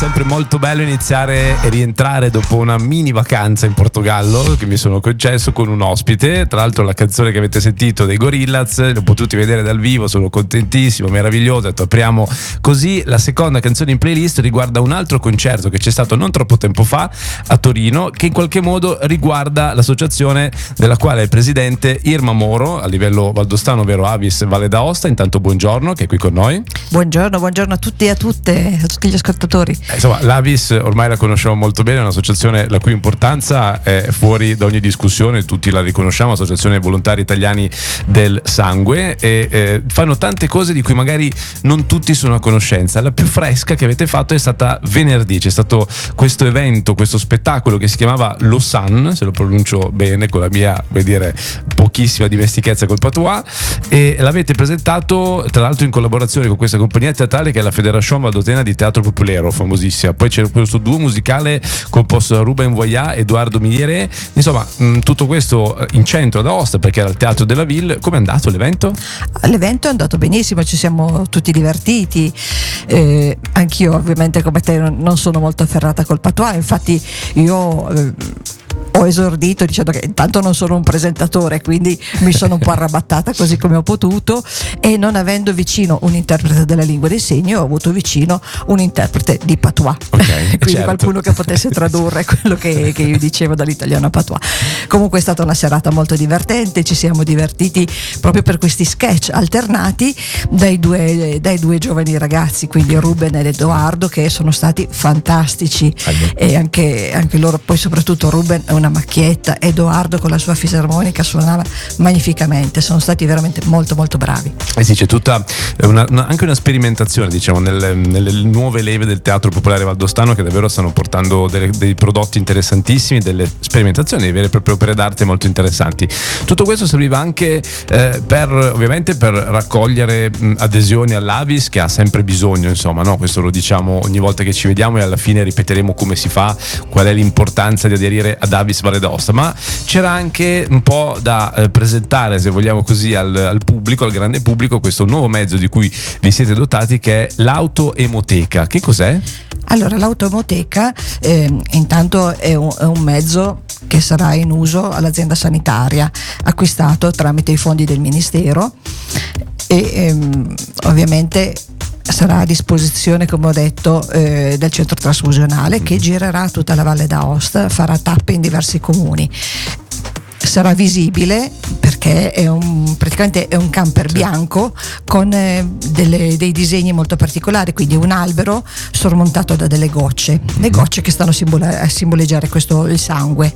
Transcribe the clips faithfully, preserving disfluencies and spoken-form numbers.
sempre molto bello iniziare e rientrare dopo una mini vacanza in Portogallo che mi sono concesso con un ospite. Tra l'altro la canzone che avete sentito dei Gorillaz l'ho potuti vedere dal vivo, sono contentissimo, meraviglioso. Ho detto, apriamo così. La seconda canzone in playlist riguarda un altro concerto che c'è stato non troppo tempo fa a Torino, che in qualche modo riguarda l'associazione della quale è presidente Irma Moro a livello valdostano, ovvero Avis Valle d'Aosta. Intanto buongiorno, che è qui con noi. Buongiorno, buongiorno a tutti e a tutte, a tutti gli ascoltatori. Eh, insomma, l'Avis ormai la conosciamo molto bene, è un'associazione la cui importanza è fuori da ogni discussione, tutti la riconosciamo, Associazione Volontari Italiani del Sangue, e eh, fanno tante cose di cui magari non tutti sono a conoscenza. La più fresca che avete fatto è stata venerdì, c'è stato questo evento, questo spettacolo che si chiamava Lausanne, se lo pronuncio bene con la mia, vuol dire, pochissima dimestichezza col patois, e l'avete presentato tra l'altro in collaborazione con questa compagnia teatrale che è la Fédération Valdostana di Teatro Popolero, famosissima. Poi c'è questo duo musicale composto da Ruben Voyat, Edoardo Migliere, insomma mh, tutto questo in centro ad Aosta perché era il Teatro della Ville. Come è andato l'evento? L'evento è andato benissimo, ci siamo tutti divertiti, eh, anch'io ovviamente come te non sono molto afferrata col patois, infatti io eh, ho esordito dicendo che intanto non sono un presentatore, quindi mi sono un po' arrabattata così come ho potuto, e non avendo vicino un interprete della lingua dei segni ho avuto vicino un interprete di patois, okay, quindi certo. Qualcuno che potesse tradurre quello che, che io dicevo dall'italiano a patois. Comunque è stata una serata molto divertente, ci siamo divertiti proprio per questi sketch alternati dai due, dai due giovani ragazzi, quindi Ruben ed Edoardo, che sono stati fantastici. Allora. E anche, anche loro, poi soprattutto Ruben è una macchietta, Edoardo con la sua fisarmonica suonava magnificamente, sono stati veramente molto molto bravi. Eh sì, c'è tutta una, una, anche una sperimentazione, diciamo, nelle, nelle nuove leve del teatro popolare valdostano, che davvero stanno portando delle, dei prodotti interessantissimi, delle sperimentazioni, delle vere e proprie opere d'arte molto interessanti. Tutto questo serviva anche eh, per, ovviamente, per raccogliere mh, adesioni all'Avis, che ha sempre bisogno, insomma, no? Questo lo diciamo ogni volta che ci vediamo e alla fine ripeteremo come si fa, qual è l'importanza di aderire ad Avis Valle d'Aosta. Ma c'era anche un po' da eh, presentare, se vogliamo così, al, al pubblico, al grande pubblico, questo nuovo mezzo di cui vi siete dotati, che è l'autoemoteca. Che cos'è? Allora, l'autoemoteca eh, intanto è un, è un mezzo che sarà in uso all'azienda sanitaria, acquistato tramite i fondi del Ministero, e ehm, ovviamente sarà a disposizione, come ho detto, eh, del centro trasfusionale, che girerà tutta la Valle d'Aosta, farà tappe in diversi comuni. Sarà visibile perché è un, praticamente è un camper bianco con eh, delle, dei disegni molto particolari, quindi un albero sormontato da delle gocce, le gocce che stanno a, simbola- a simboleggiare questo, il sangue.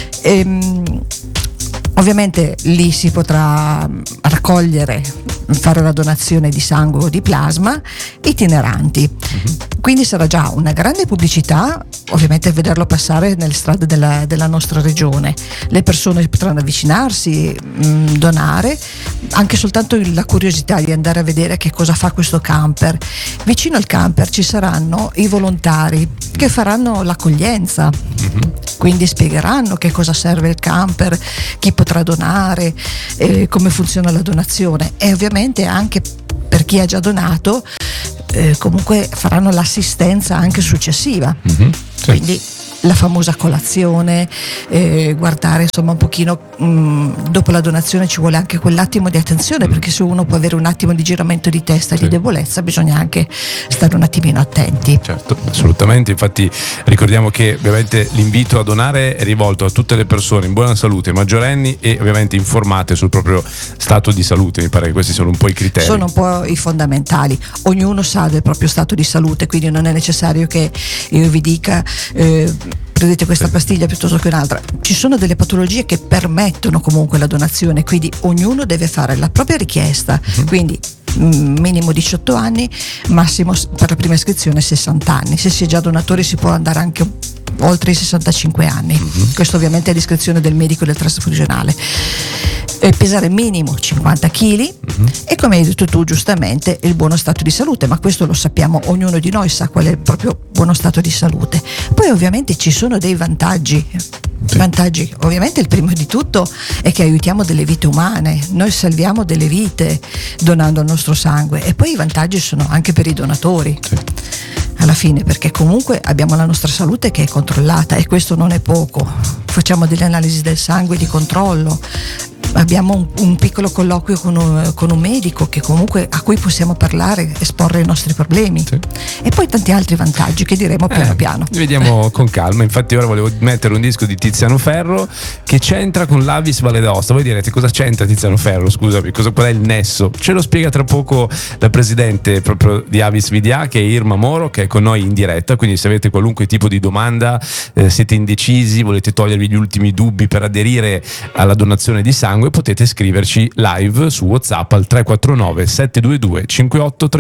Ehm, Ovviamente lì si potrà raccogliere, fare la donazione di sangue o di plasma itineranti. Uh-huh. Quindi sarà già una grande pubblicità, ovviamente vederlo passare nelle strade della, della nostra regione. Le persone potranno avvicinarsi, mh, donare, anche soltanto la curiosità di andare a vedere che cosa fa questo camper. Vicino al camper ci saranno i volontari che faranno l'accoglienza. Uh-huh. Quindi spiegheranno che cosa serve il camper, chi potrà donare, eh, come funziona la donazione, e ovviamente anche per chi ha già donato eh, comunque faranno l'assistenza anche successiva. Mm-hmm, sì. Quindi la famosa colazione, eh, guardare insomma un pochino mh, dopo la donazione ci vuole anche quell'attimo di attenzione, mm. perché se uno può avere un attimo di giramento di testa, sì, di debolezza, bisogna anche stare un attimino attenti. Certo, assolutamente. Infatti ricordiamo che ovviamente l'invito a donare è rivolto a tutte le persone in buona salute, maggiorenni e ovviamente informate sul proprio stato di salute. Mi pare che questi sono un po' i criteri. Sono un po' i fondamentali. Ognuno sa del proprio stato di salute, quindi non è necessario che io vi dica eh, prendete questa pastiglia piuttosto che un'altra. Ci sono delle patologie che permettono comunque la donazione, quindi ognuno deve fare la propria richiesta. Uh-huh. Quindi minimo diciotto anni, massimo per la prima iscrizione sessanta anni. Se si è già donatori si può andare anche oltre i sessantacinque anni. Uh-huh. Questo ovviamente è a discrezione del medico e del trasfusionale. E pesare minimo cinquanta chili, uh-huh, e come hai detto tu giustamente il buono stato di salute, ma questo lo sappiamo, ognuno di noi sa qual è il proprio buono stato di salute. Poi ovviamente ci sono dei vantaggi. Sì. Vantaggi, ovviamente il primo di tutto è che aiutiamo delle vite umane, noi salviamo delle vite donando il nostro sangue, e poi i vantaggi sono anche per i donatori. Sì. alla fine, perché comunque abbiamo la nostra salute che è controllata e questo non è poco. Facciamo delle analisi del sangue di controllo, abbiamo un, un piccolo colloquio con un, con un medico che comunque a cui possiamo parlare, esporre i nostri problemi, sì. E poi tanti altri vantaggi che diremo piano eh, piano. Vediamo con calma. Infatti ora volevo mettere un disco di Tiziano Ferro che c'entra con l'Avis Valle d'Aosta. Voi direte cosa c'entra Tiziano Ferro? Scusami, cosa, qual è il nesso? Ce lo spiega tra poco la presidente proprio di Avis V D A, che è Irma Moro, che è con noi in diretta. Quindi se avete qualunque tipo di domanda, eh, siete indecisi, volete togliervi gli ultimi dubbi per aderire alla donazione di sangue, potete scriverci live su WhatsApp al tre quattro nove sette due due cinque otto tre